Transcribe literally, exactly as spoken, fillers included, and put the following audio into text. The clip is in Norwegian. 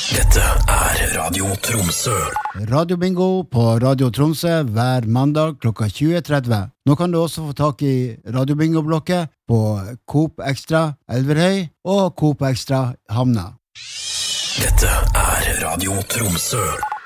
Dette er Radio Tromsø. Radio Bingo på Radio Tromsø hver mandag klokka tjue tretti. Nå kan du også få tak i Radio Bingo-blokket på Coop Extra Elverhøy og Coop Extra Hamna. Dette er Radio Tromsø.